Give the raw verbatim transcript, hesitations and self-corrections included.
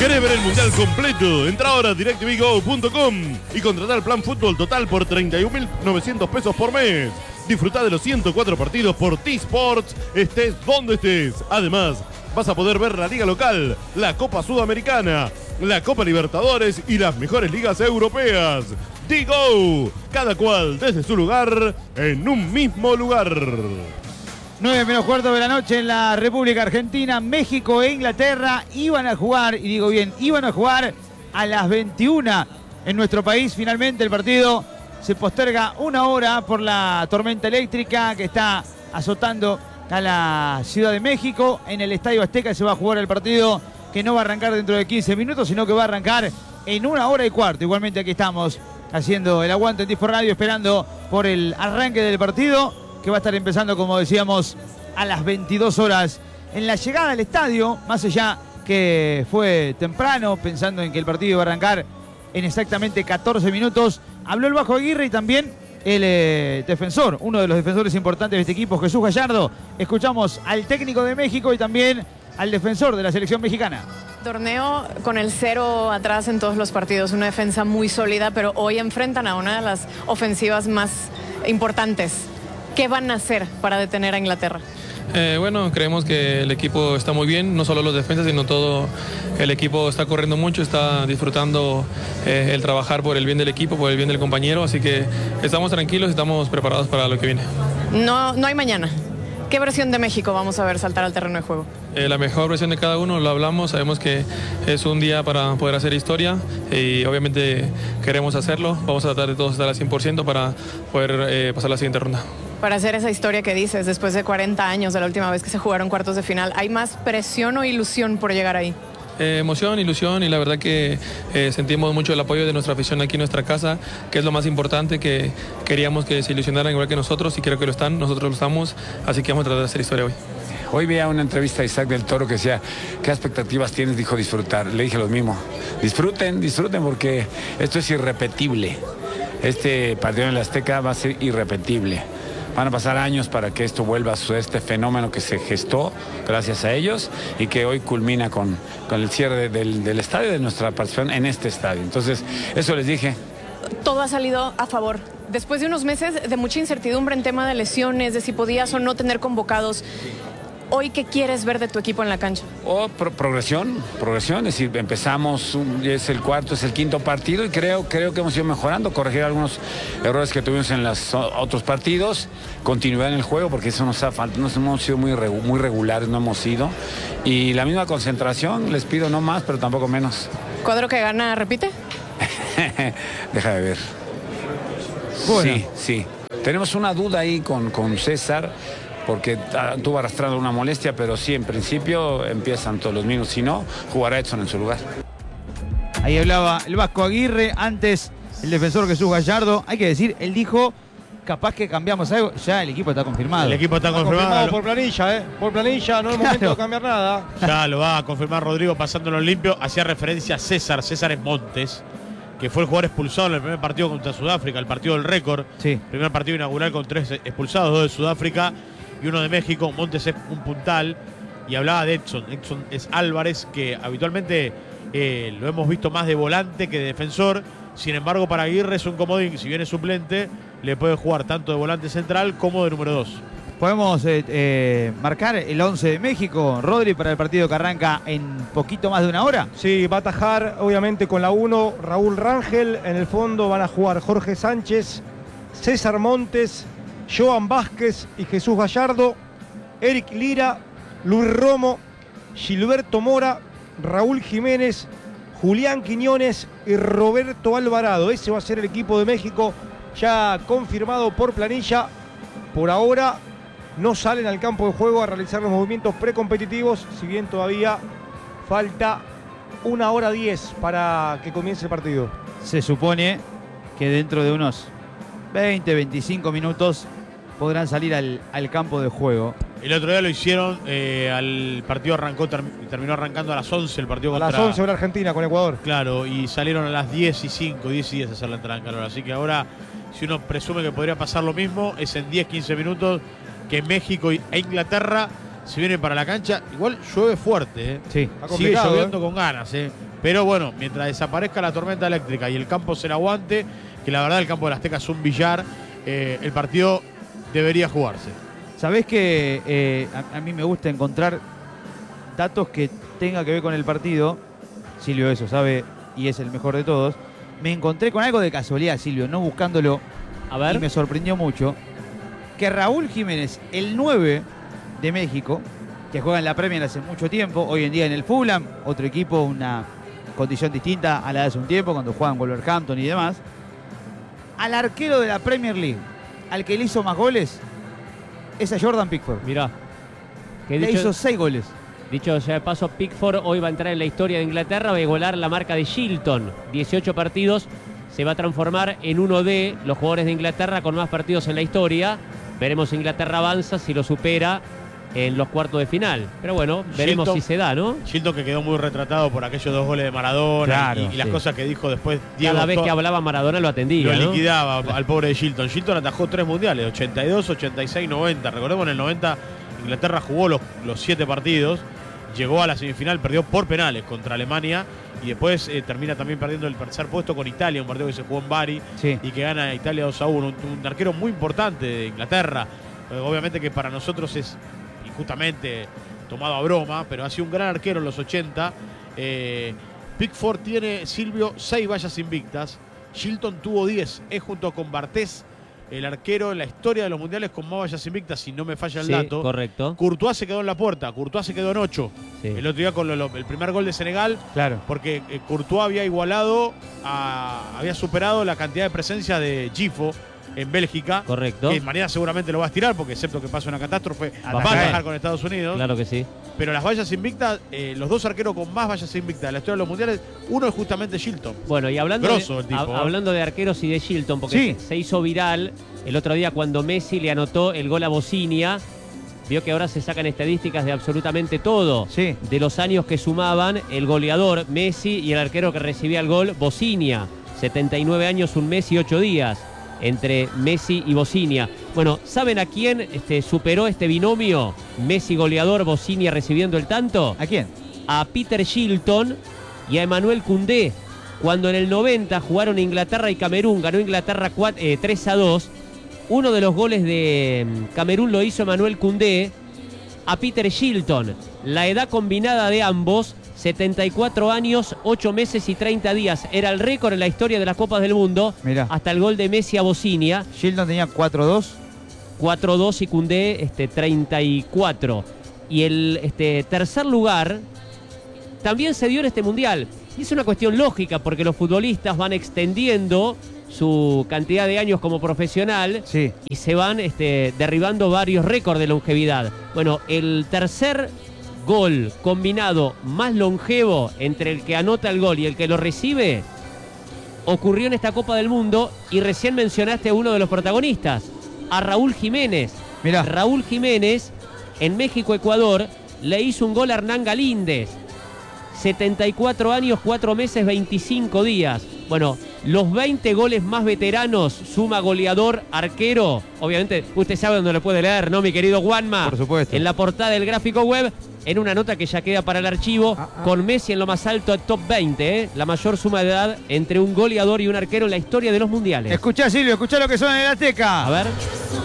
¿Querés ver el mundial completo? Entra ahora a directv go punto com y contratá el plan fútbol total por treinta y un mil novecientos pesos por mes. Disfrutá de los ciento cuatro partidos por T-Sports, estés donde estés. Además, vas a poder ver la liga local, la Copa Sudamericana, la Copa Libertadores y las mejores ligas europeas. D-Go, cada cual desde su lugar, en un mismo lugar. nueve menos cuarto de la noche en la República Argentina. México e Inglaterra iban a jugar, y digo bien, iban a jugar a las veintiuna en nuestro país. Finalmente el partido se posterga una hora por la tormenta eléctrica que está azotando a la Ciudad de México. En el Estadio Azteca se va a jugar el partido que no va a arrancar dentro de quince minutos, sino que va a arrancar en una hora y cuarto. Igualmente aquí estamos haciendo el aguante en Tifo Radio, esperando por el arranque del partido, que va a estar empezando, como decíamos, a las veintidós horas. En la llegada al estadio, más allá que fue temprano, pensando en que el partido iba a arrancar en exactamente catorce minutos, habló el Vasco Aguirre y también el eh, defensor, uno de los defensores importantes de este equipo, Jesús Gallardo. Escuchamos al técnico de México y también al defensor de la selección mexicana. Torneo con el cero atrás en todos los partidos, una defensa muy sólida, pero hoy enfrentan a una de las ofensivas más importantes. ¿Qué van a hacer para detener a Inglaterra? Eh, bueno, creemos que el equipo está muy bien, no solo los defensas, sino todo el equipo está corriendo mucho, está disfrutando eh, el trabajar por el bien del equipo, por el bien del compañero, así que estamos tranquilos, estamos preparados para lo que viene. No, no hay mañana. ¿Qué versión de México vamos a ver saltar al terreno de juego? Eh, la mejor versión de cada uno, lo hablamos, sabemos que es un día para poder hacer historia y obviamente queremos hacerlo, vamos a tratar de todos estar al cien por ciento para poder eh, pasar la siguiente ronda. Para hacer esa historia que dices, después de cuarenta años de la última vez que se jugaron cuartos de final, ¿hay más presión o ilusión por llegar ahí? Eh, emoción, ilusión y la verdad que eh, sentimos mucho el apoyo de nuestra afición aquí en nuestra casa, que es lo más importante, que queríamos que se ilusionaran igual que nosotros y creo que lo están, nosotros lo estamos, así que vamos a tratar de hacer historia hoy. Hoy veía una entrevista a Isaac del Toro que decía, ¿qué expectativas tienes? Dijo disfrutar. Le dije lo mismo, disfruten, disfruten porque esto es irrepetible. Este partido en el Azteca va a ser irrepetible. Van a pasar años para que esto vuelva a suceder, este fenómeno que se gestó gracias a ellos y que hoy culmina con, con el cierre del, del estadio, de nuestra participación en este estadio. Entonces, eso les dije. Todo ha salido a favor. Después de unos meses de mucha incertidumbre en tema de lesiones, de si podías o no tener convocados, ¿hoy qué quieres ver de tu equipo en la cancha? Oh, pro progresión, progresión, es decir, empezamos, es el cuarto, es el quinto partido y creo, creo que hemos ido mejorando, corregir algunos errores que tuvimos en los otros partidos, continuidad en el juego, porque eso nos ha faltado, nos hemos sido muy, regu muy regulares, no hemos sido, y la misma concentración, les pido no más, pero tampoco menos. ¿Cuadro que gana, repite? Deja de ver. Bueno. Sí, sí. Tenemos una duda ahí con, con César, porque tuvo arrastrando una molestia, pero sí, en principio empiezan todos los minutos. Si no, jugará Edson en su lugar. Ahí hablaba el Vasco Aguirre, antes el defensor Jesús Gallardo. Hay que decir, él dijo, capaz que cambiamos algo. Ya el equipo está confirmado. El equipo está, está confirmado. confirmado por planilla, ¿eh? Por planilla, no es claro. momento de cambiar nada. Ya lo va a confirmar Rodrigo pasándolo limpio. Hacía referencia a César, César es Montes, que fue el jugador expulsado en el primer partido contra Sudáfrica, el partido del récord. Sí. Primer partido inaugural con tres expulsados, dos de Sudáfrica y uno de México. Montes es un puntal y hablaba de Edson. Edson es Álvarez, que habitualmente eh, lo hemos visto más de volante que de defensor. Sin embargo, para Aguirre es un comodín, si bien es suplente, le puede jugar tanto de volante central como de número dos. Podemos eh, eh, marcar el once de México, Rodri, para el partido que arranca en poquito más de una hora. Sí, va a atajar obviamente con la uno Raúl Rangel. En el fondo van a jugar Jorge Sánchez, César Montes, Joan Vázquez y Jesús Gallardo, Eric Lira, Luis Romo, Gilberto Mora, Raúl Jiménez, Julián Quiñones y Roberto Alvarado. Ese va a ser el equipo de México, ya confirmado por planilla. Por ahora no salen al campo de juego a realizar los movimientos precompetitivos, si bien todavía falta una hora diez para que comience el partido. Se supone que dentro de unos veinte, veinticinco minutos podrán salir al, al campo de juego. El otro día lo hicieron, eh, al partido arrancó, ter, terminó arrancando a las once el partido contra... A las once hora Argentina con Ecuador. Claro, y salieron a las diez y cinco, diez y diez a hacer la entrada en calor. Así que ahora, si uno presume que podría pasar lo mismo, es en diez, quince minutos que México e Inglaterra se vienen para la cancha. Igual llueve fuerte, ¿eh? Sí. Sigue lloviendo, ¿eh?, con ganas, ¿eh? Pero bueno, mientras desaparezca la tormenta eléctrica y el campo se la aguante, que la verdad el campo de la Azteca es un billar, eh, el partido debería jugarse. Sabés que eh, a, a mí me gusta encontrar datos que tenga que ver con el partido. Silvio eso sabe y es el mejor de todos. Me encontré con algo de casualidad, Silvio, no buscándolo. A ver. Y me sorprendió mucho que Raúl Jiménez, el nueve de México, que juega en la Premier hace mucho tiempo, hoy en día en el Fulham, otro equipo, una condición distinta a la de hace un tiempo, cuando juegan Wolverhampton y demás, al arquero de la Premier League, al que le hizo más goles, es a Jordan Pickford. Mirá. Que le dicho, hizo seis goles. Dicho sea de paso, Pickford hoy va a entrar en la historia de Inglaterra, va a igualar la marca de Shilton. dieciocho partidos, se va a transformar en uno de los jugadores de Inglaterra con más partidos en la historia. Veremos si Inglaterra avanza, si lo supera en los cuartos de final. Pero bueno, veremos Shilton, si se da, ¿no? Shilton que quedó muy retratado por aquellos dos goles de Maradona Claro, y, y las sí. cosas que dijo después Diego. Cada vez to- que hablaba Maradona lo atendía, Lo ¿no? liquidaba al pobre de Shilton. Shilton atajó tres mundiales, ochenta y dos, ochenta y seis, noventa. Recordemos, en el noventa Inglaterra jugó los, los siete partidos, llegó a la semifinal, perdió por penales contra Alemania y después eh, termina también perdiendo el tercer puesto con Italia, un partido que se jugó en Bari Sí. y que gana Italia dos a uno. Un, un arquero muy importante de Inglaterra. Eh, obviamente que para nosotros es injustamente tomado a broma, pero ha sido un gran arquero en los ochenta. Eh, Pickford tiene, Silvio, seis vallas invictas. Shilton tuvo diez. Es junto con Bartés el arquero en la historia de los mundiales con más vallas invictas, si no me falla el Sí, dato. correcto. Courtois se quedó en la puerta. Courtois se quedó en ocho. Sí. El otro día con lo- lo- el primer gol de Senegal, Claro. porque eh, Courtois había igualado, a- había superado la cantidad de presencia de Gifo en Bélgica. Correcto. Que mañana seguramente lo va a estirar, porque excepto que pase una catástrofe, A va a atacar. viajar con Estados Unidos. Claro que sí. Pero las vallas invictas, eh, los dos arqueros con más vallas invictas de la historia de los mundiales, uno es justamente Shilton. Bueno, y hablando, Grosso de, el tipo, hab- ¿eh? hablando de arqueros y de Shilton, porque Sí. se, se hizo viral el otro día cuando Messi le anotó el gol a Bocinia. Vio que ahora se sacan estadísticas de absolutamente todo. Sí. De los años que sumaban el goleador Messi y el arquero que recibía el gol, Bocinia. setenta y nueve años, un mes y ocho días entre Messi y Bocinia. Bueno, ¿saben a quién este, superó este binomio? Messi goleador, Bocinia recibiendo el tanto. ¿A quién? A Peter Shilton y a Emmanuel Koundé. Cuando en el noventa jugaron Inglaterra y Camerún, ganó Inglaterra cuatro, eh, tres a dos. Uno de los goles de mm, Camerún lo hizo Emmanuel Koundé a Peter Shilton. La edad combinada de ambos, setenta y cuatro años, ocho meses y treinta días. Era el récord en la historia de las Copas del Mundo. Mirá. Hasta el gol de Messi a Bocinia. Shilton tenía cuatro dos. cuatro dos y Koundé este, treinta y cuatro. Y el este, tercer lugar también se dio en este mundial. Y es una cuestión lógica porque los futbolistas van extendiendo su cantidad de años como profesional Sí. y se van este, derribando varios récords de longevidad. Bueno, el tercer gol combinado más longevo entre el que anota el gol y el que lo recibe ocurrió en esta Copa del Mundo y recién mencionaste a uno de los protagonistas, a Raúl Jiménez. Mirá. Raúl Jiménez en México-Ecuador le hizo un gol a Hernán Galíndez. setenta y cuatro años, cuatro meses, veinticinco días. Bueno, los veinte goles más veteranos suma goleador, arquero. Obviamente, usted sabe dónde lo puede leer, ¿no, mi querido Juanma? Por supuesto. En la portada del gráfico web, en una nota que ya queda para el archivo, Ah, ah. con Messi en lo más alto, top veinte, ¿eh? La mayor suma de edad entre un goleador y un arquero en la historia de los mundiales. Escuchá, Silvio, escuchá lo que suena en el Azteca. A ver.